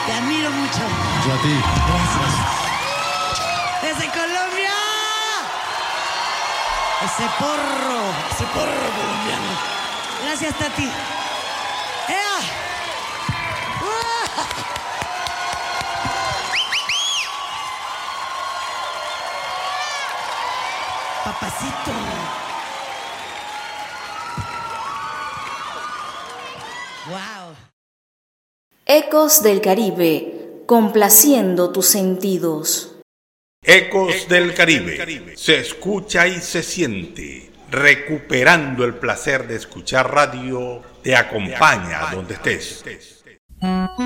Te admiro mucho. Yo a ti. Gracias. Desde Colombia. Ese porro colombiano. Gracias, Tati. ¡Ea! ¡Uah! Papacito. Wow. Ecos del Caribe, complaciendo tus sentidos. Ecos del Caribe, se escucha y se siente, recuperando el placer de escuchar radio, te acompaña donde estés.